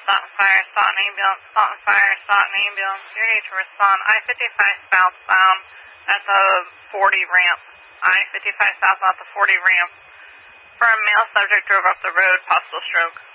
Staunton Fire, Staunton Ambulance, Staunton Fire, Staunton Ambulance. You need to respond I-55 southbound at the 40 ramp. I-55 southbound at the 40 ramp. For a male subject drove up the road, possible stroke.